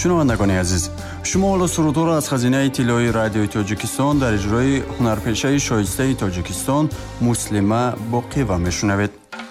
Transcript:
шунавандагони азиз, шумо ҳоло сурудҳоро аз хазинаи иттилоии радиои Тоҷикистон дар иҷрои ҳунарпешаи шоистаи Тоҷикистон Муслима Боқиева мешунавед.